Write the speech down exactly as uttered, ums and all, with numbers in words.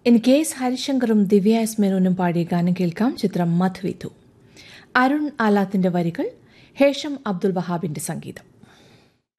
ഇനി K S ഹരിശങ്കറും ദിവ്യ S മേനോനും പാടിയ ഗാനം കേൾക്കാം. ചിത്രം മധുവിധു. അരുൺ ആലാത്തിന്റെ വരികൾ, ഹേഷം അബ്ദുൽ വഹാബിന്റെ സംഗീതം.